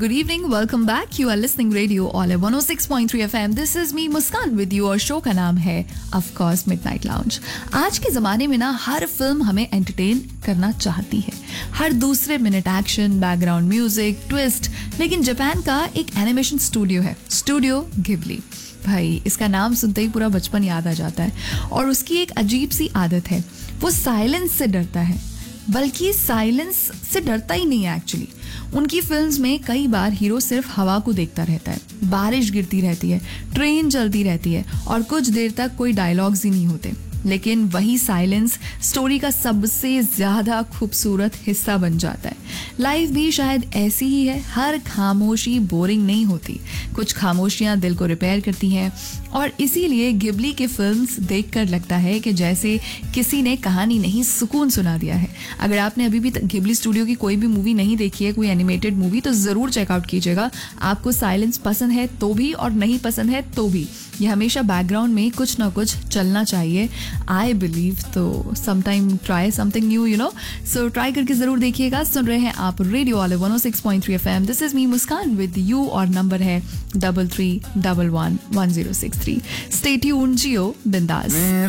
Good evening, welcome back. You are listening Radio All 106.3 FM. This is me Muskan with you और show का नाम है of course Midnight Lounge. आज के ज़माने में ना हर फिल्म हमें एंटरटेन करना चाहती है. हर दूसरे minute action, background music, twist. लेकिन जापान का एक एनिमेशन स्टूडियो है, स्टूडियो घिबली. भाई इसका नाम सुनते ही पूरा बचपन याद आ जाता है. और उसकी एक अजीब सी आदत है, वो साइलेंस से डरता है. बल्कि साइलेंस से डरता ही नहीं है एक्चुअली. उनकी फिल्म्स में कई बार हीरो सिर्फ हवा को देखता रहता है, बारिश गिरती रहती है, ट्रेन चलती रहती है और कुछ देर तक कोई डायलॉग्स ही नहीं होते. लेकिन वही साइलेंस स्टोरी का सबसे ज्यादा खूबसूरत हिस्सा बन जाता है. लाइफ भी शायद ऐसी ही है, हर खामोशी बोरिंग नहीं होती. कुछ खामोशियां दिल को रिपेयर करती हैं और इसीलिए घिबली के फिल्म्स देखकर लगता है कि जैसे किसी ने कहानी नहीं सुकून सुना दिया है. अगर आपने अभी भी घिबली स्टूडियो की कोई भी मूवी नहीं देखी है, कोई एनिमेटेड मूवी, तो जरूर चेकआउट कीजिएगा. आपको साइलेंस पसंद है तो भी और नहीं पसंद है तो भी ये हमेशा बैकग्राउंड में कुछ ना कुछ चलना चाहिए, आई बिलीव. तो sometime try something new, you know. So try करके जरूर देखिएगा. सुन रहे हैं आप रेडियो वाले 106.3 FM. This is me Muskan with you और नंबर है 33111063. स्टे ट्यून्ड, जियो बिंदास.